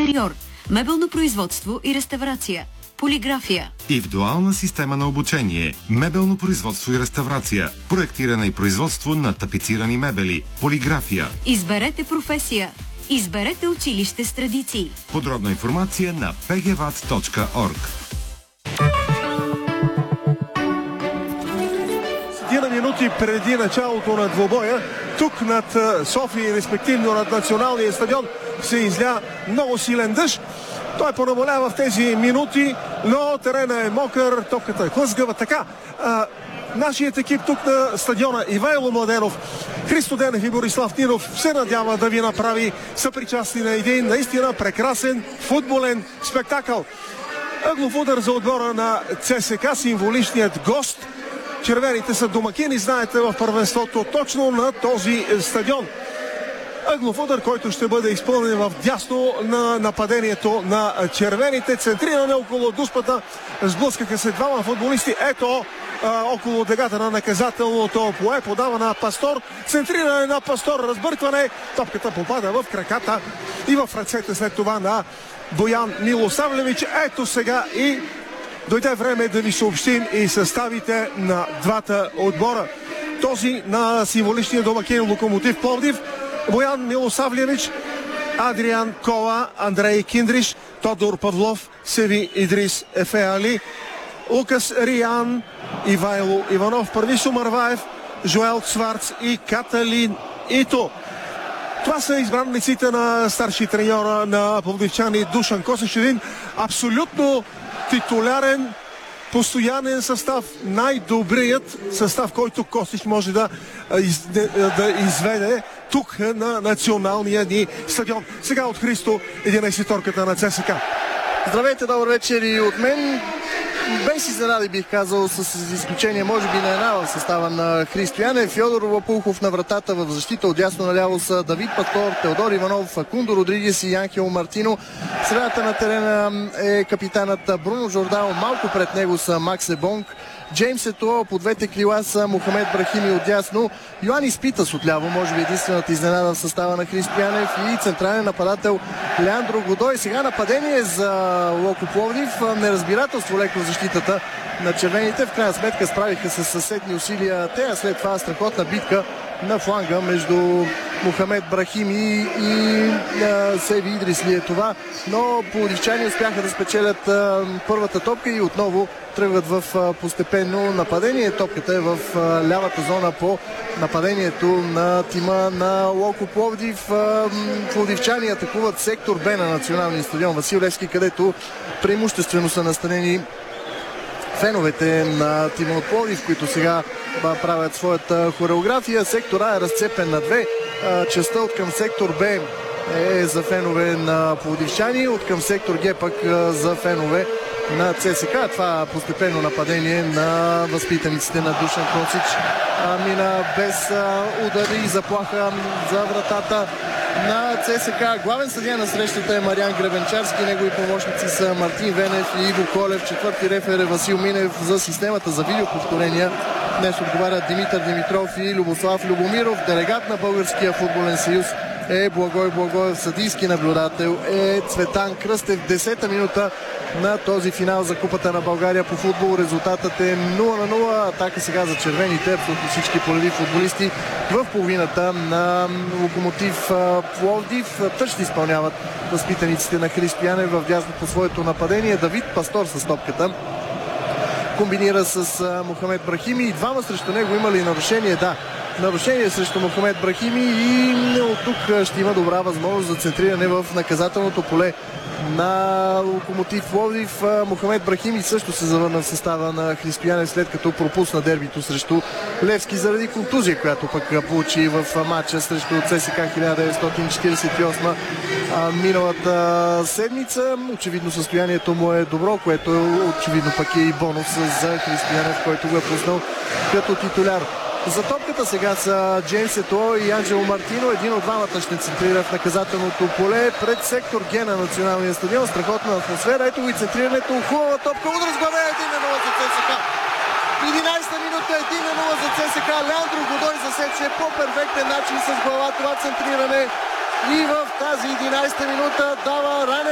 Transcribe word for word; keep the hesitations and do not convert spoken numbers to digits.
интериор, мебелно производство и реставрация, полиграфия. И в дуална система на обучение, мебелно производство и реставрация, проектиране и производство на тапицирани мебели, полиграфия. Изберете професия. Изберете училище с традиции. Подробна информация на пе ге ват точка орг. Дина минути преди началото на двобоя, тук над София, респективно над националния стадион, се изля много силен дъжд. Той понамалява в тези минути, но терена е мокър, топката е хлъзгава. Така, а, нашият екип тук на стадиона, Ивайло Младенов, Христо Денев и Борислав Нинов, се надява да ви направи съпричастни на един наистина прекрасен футболен спектакъл. Ъглов удар за отбора на ЦСКА, символичният гост. Червените са домакини, знаете, в първенството точно на този стадион. Ъглов удар, който ще бъде изпълнен в дясно на нападението на червените. Центриране около дуспата. Сблъскаха се двама футболисти. Ето а, около дъгата на наказателното поле. Подава на Пастор. Центриране на Пастор. Разбъркване. Топката попада в краката и в ръцете след това на Боян Милосавлевич. Ето сега и дойде време да ви съобщим и съставите на двата отбора. Този на символичния домакин Локомотив Пловдив, Боян Милосавлевич, Адриан Кола, Андрей Киндриш, Тодор Павлов, Севи Идрис Ефе Али, Лукас Риан, Ивайло Иванов, Първисо Марваев, Жоел Цварц и Каталин Ито. Това са избранниците на старши треньора на пловдивчани Душан Косич. Един абсолютно титулярен, постоянен състав, най-добрият състав, който Косич може да, да изведе тук на националния ни стадион. Сега от Христо, единайсеторката на ЦСКА. Здравейте, добър вечер и от мен. Без изненади бих казал, с изключение може би на една в състава на Христо Янев, Фьодор Лапухов на вратата, в защита отдясно наляво са Давид Пастор, Теодор Иванов, Факундо Родригес и Анхел Мартино. В средата на терена е капитанът Бруно Жордао, малко пред него са Макс Ебонг, Джеймс Етуо, по двете крила са Мохамед Брахими отдясно, Йоанис Питас отляво, може би единствената изненада в състава на Христо Янев, и централен нападател Леандро Годой. Сега нападение за Локо Пловдив, неразбирателство леко в защитата на червените. В крайна сметка справиха се съседни усилия те, а след това страхотна битка на фланга между Мохамед Брахими и а, Севи Идрис ли е това, но пловдивчани успяха да спечелят а, първата топка и отново тръгват в а, постепенно нападение. Топката е в а, лявата зона по нападението на тима на Локо Пловдив. А, пловдивчани атакуват сектор Б на националния стадион Васил Левски, където преимуществено са настанени феновете на тима от Пловдив, които сега правят своята хореография. Сектор А е разцепен на две. Частта от към сектор Б е за фенове на пловдивчани, от към сектор Г пък за фенове на ЦСКА. Това постепенно нападение на възпитаниците на Душан Косич мина без удари и заплаха за вратата на ЦСКА. Главен съдия на срещата е Мариан Гребенчарски, негови помощници са Мартин Венев и Иво Колев, четвърти рефер е Васил Минев. За системата за видеоповторения днес отговарят Димитър Димитров и Любослав Любомиров. Делегат на Българския футболен съюз е Благой Благоев, съдийски наблюдател е Цветан Кръстев. Десета минута на този финал за Купата на България по футбол. Резултатът е нула на нула. Атака сега за червените. Абсолютно всички полеви футболисти в половината на Локомотив Пловдив. Тъчно изпълняват възпитаниците на Христо Янев в дясно по своето нападение. Давид Пастор с топката комбинира с Мохамед Брахими и двама срещу него. Има ли нарушение? Да. Нарушение срещу Мохамед Брахими и от тук ще има добра възможност за центриране в наказателното поле на Локомотив Пловдив. Мохамед Брахими също се завърна в състава на Христо Янев, след като пропусна дербито срещу Левски заради контузия, която пък получи в матча срещу ЦСКА хиляда деветстотин четиридесет и осма миналата седмица. Очевидно състоянието му е добро, което очевидно пък е и бонус за Христо Янев, който го е пуснал като титуляр. За топката сега са Джеймс Етуо и Анджело Мартино. Един от двамата ще центрира в наказателното поле пред сектор Г на националния стадион. Страхотна атмосфера. Ето го и центрирането. Хубава топка. Удар с глава. един на нула за ЦСКА. единайсета минута. един на нула за ЦСКА. Леандро Годой засече по перфектен начин с глава това центриране. И в тази единайсета минута дава ранен